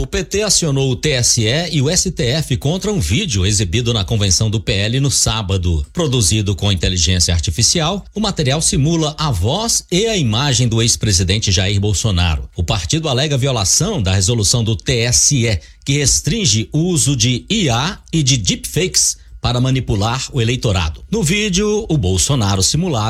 O PT acionou o TSE e o STF contra um vídeo exibido na convenção do PL no sábado. Produzido com inteligência artificial, o material simula a voz e a imagem do ex-presidente Jair Bolsonaro. O partido alega violação da resolução do TSE, que restringe o uso de IA e de deepfakes para manipular o eleitorado. No vídeo, o Bolsonaro simulado